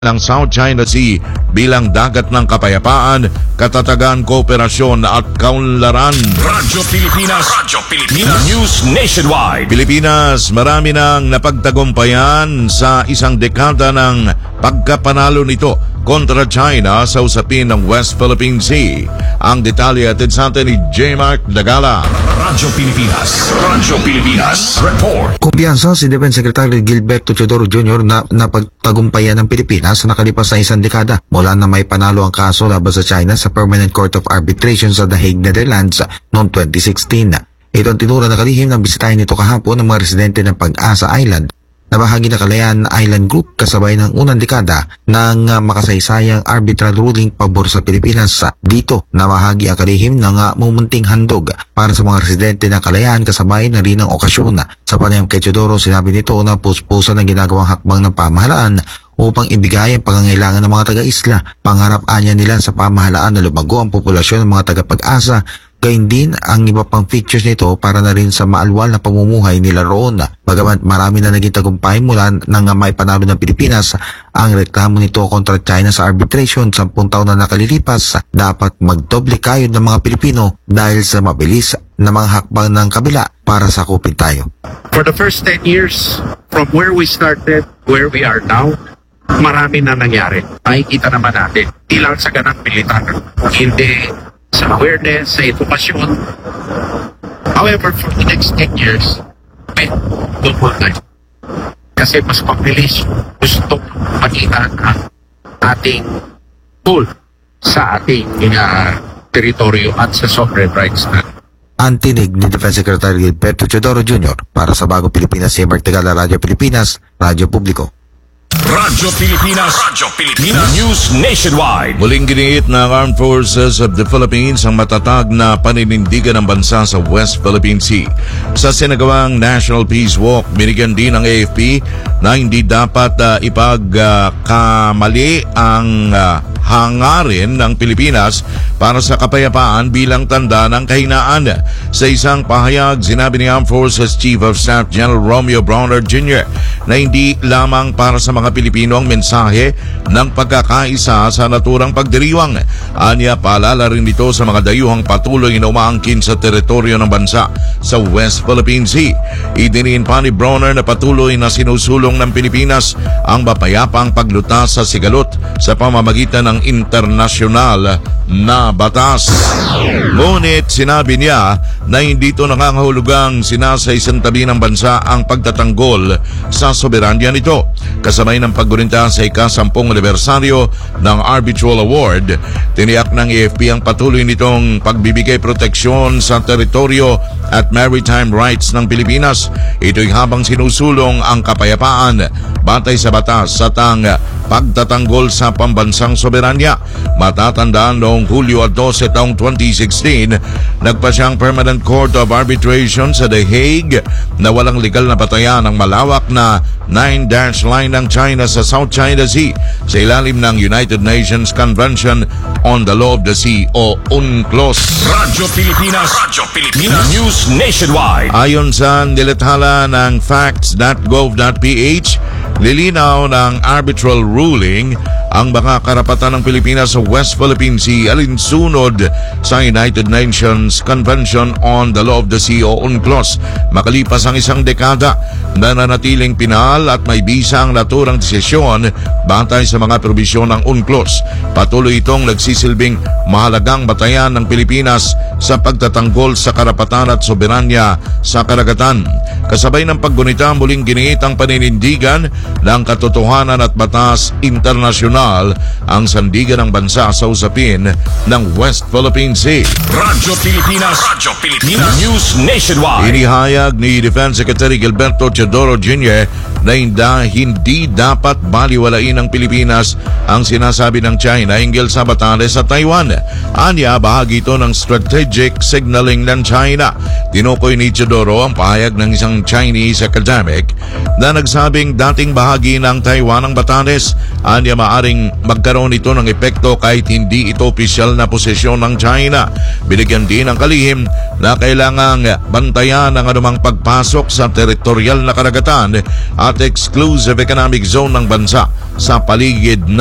ng South China Sea bilang dagat ng kapayapaan, katatagan, kooperasyon at kaunlaran. Radyo Pilipinas, News Nationwide. Pilipinas, marami nang napagtagumpayan sa isang dekada ng pagkapanalo nito kontra China sa usapin ng West Philippine Sea. Ang detalye atid sa atin ni J. Mark Dagala. Radyo Pilipinas, report. Kumpiyansa si Defense Secretary Gilberto Teodoro Jr. na napagtagumpayan ng Pilipinas sa nakalipas na isang dekada mula na may panalo ang kaso laban sa China sa Permanent Court of Arbitration sa The Hague, Netherlands noong 2016. Ito ang tinura na kalihim ng bisitahin nito kahapon ng mga residente ng Pag-asa Island na bahagi ng Kalayaan Island Group kasabay ng unang dekada ng makasaysayang arbitral ruling pabor sa Pilipinas. Dito na bahagi ang kalihim ng mumunting handog para sa mga residente ng Kalayaan kasabay na rin ang okasyon. Sa panayam kay Teodoro, sinabi nito na puspusan ng ginagawang hakbang ng pamahalaan upang ibigay ang pangangailangan ng mga taga-isla. Pangarap-anya nila sa pamahalaan na lumago ang populasyon ng mga taga-Pag-asa, gayon din ang iba pang features nito para na rin sa maalwal na pamumuhay nila roon. Bagamat marami na naging tagumpay mula nang may panalo ng Pilipinas, ang reklamo nito kontra China sa arbitration 10 taon na nakalilipas, dapat magdoble kayod ng mga Pilipino dahil sa mabilis na mga hakbang ng kabila para sakupin tayo. For the first 10 years, from where we started, where we are now, marami na nangyari. Makikita naman natin, di lang sa ganang militar, hindi sa awareness, sa edukasyon. However, for the next 10 years, may double time. Kasi mas mabilis gusto makita ang ating goal sa ating teritoryo at sa sovereign rights na. Ang tinig ni Defense Secretary Gilberto Teodoro Jr. para sa Bagong Pilipinas, si Mark Tagala, Radyo Pilipinas, Radyo Publiko. Radyo Pilipinas, News Nationwide. Muling giniit ng Armed Forces of the Philippines ang matatag na paninindigan ng bansa sa West Philippine Sea. Sa sinagawang National Peace Walk, binigyan din ng AFP na hindi dapat ipagkamali ang hangarin ng Pilipinas para sa kapayapaan bilang tanda ng kahinaan. Sa isang pahayag, sinabi ni Armed Forces Chief of Staff General Romeo Brawner Jr. na hindi lamang para sa mga Pilipino ang mensahe ng pagkakaisa sa naturang pagdiriwang. Anya, paalala rin ito sa mga dayuhang patuloy na umaangkin sa teritoryo ng bansa sa West Philippine Sea. Idiniin pa ni Brawner na patuloy na sinusulong ng Pilipinas ang mapayapang paglutas sa sigalot sa pamamagitan ng internasyonal na batas. Ngunit sinabi niya na hindi ito nangangahulugang sinasaisantabi ng bansa ang pagtatanggol sa soberanya nito. Kasabay ng paggunita sa ika-10 anibersaryo ng Arbitral Award, tiniyak ng AFP ang patuloy nitong pagbibigay proteksyon sa teritoryo at maritime rights ng Pilipinas. Ito'y habang sinusulong ang kapayapaan batay sa batas at ang pagtatanggol sa pambansang soberanya. Matatandaan noong Hulyo 12 taong 2016, nagpasyang Permanent Court of Arbitration sa The Hague na walang legal na batayan ang malawak na 9-dash line ng China sa South China Sea sa ilalim ng United Nations Convention on the Law of the Sea o UNCLOS. Radyo Pilipinas, News Nationwide. Ayon sa nilathala ng facts.gov.ph, lilinaw ng arbitral ruling ang mga karapatan ng Pilipinas sa West Philippine Sea alinsunod sa United Nations Convention on the Law of the Sea o UNCLOS. Makalipas ang isang dekada, nananatiling pinal at may bisa ang naturang desisyon batay sa mga probisyon ng UNCLOS. Patuloy itong nagsisilbing mahalagang batayan ng Pilipinas sa pagtatanggol sa karapatan at soberanya sa karagatan. Kasabay ng paggunita, muling giniit ang paninindigan ng katotohanan at batas internasyonal ang sandigan ng bansa sa usapin ng West Philippine Sea. Radyo Pilipinas, News Nationwide. Inihayag ni Defense Secretary Gilberto Teodoro Jr. na hindi dapat baliwalain ng Pilipinas ang sinasabi ng China hinggil sa Batanes sa Taiwan. Anya, bahagi ito ng strategic signaling ng China. Tinukoy ni Teodoro ang pahayag ng isang Chinese academic na nagsabing dating bahagi ng Taiwan ang Batanes. Anya, maaring magkaroon ito ng epekto kahit hindi ito opisyal na posisyon ng China. Binigyan din ng kalihim na kailangang bantayan ang anumang pagpasok sa teritorial na karagatan at at exclusive economic zone ng bansa sa paligid